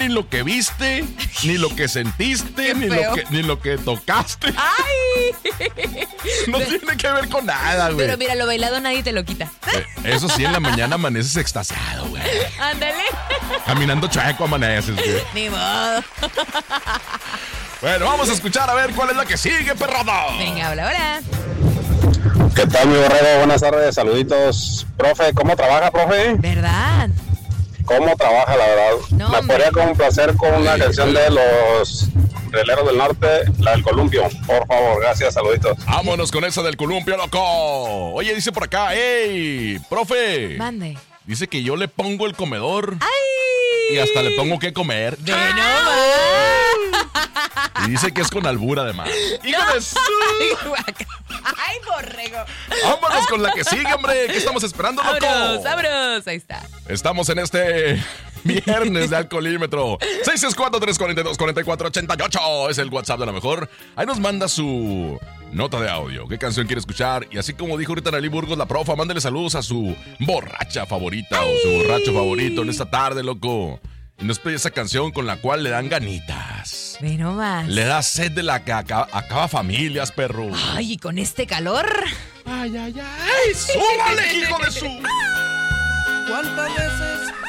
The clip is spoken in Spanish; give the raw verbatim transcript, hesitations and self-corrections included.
Ni lo que viste, ni lo que sentiste, ni lo que, ni lo que tocaste. ¡Ay! No tiene que ver con nada, güey. Pero mira, lo bailado nadie te lo quita. Eh, eso sí, en la mañana amaneces extasiado, güey. Ándale. Caminando chueco amaneces, güey. Ni modo. Bueno, vamos a escuchar a ver cuál es la que sigue, perrodo. Venga, hola, hola. ¿Qué tal, mi borrego? Buenas tardes, saluditos. Profe, ¿cómo trabaja, profe? ¿Verdad? ¿Cómo trabaja, la verdad? No, Me hombre. podría complacer con una canción de los Rieleros del Norte, la del Columpio. Por favor, gracias, saluditos. Vámonos con esa del columpio, loco. Oye, dice por acá, ¡ey! ¡Profe! Mande. Dice que yo le pongo el comedor ¡Ay! y hasta le pongo qué comer. ¡Ve nomás! Y dice que es con albur, además. ¡Hijo de su! ¡Ay, borrego! Vámonos con la que sigue, hombre. ¿Qué estamos esperando, loco? ¡Vámonos, vámonos! Ahí está. Estamos en este viernes de alcoholímetro. seis seis cuatro, tres cuatro dos, cuatro cuatro ocho ocho es el WhatsApp de la mejor. Ahí nos manda su nota de audio. ¿Qué canción quiere escuchar? Y así como dijo ahorita Nelly Burgos, la profa, mándele saludos a su borracha favorita. ¡Ay! O su borracho favorito en esta tarde, loco. Y nos pide esa canción con la cual le dan ganitas. Ve nomás. Le da sed de la que acaba, acaba familias, perro. Ay, ¿y con este calor? Ay, ay, ay. ¡Súbale, hijo de su! ¿Cuántas veces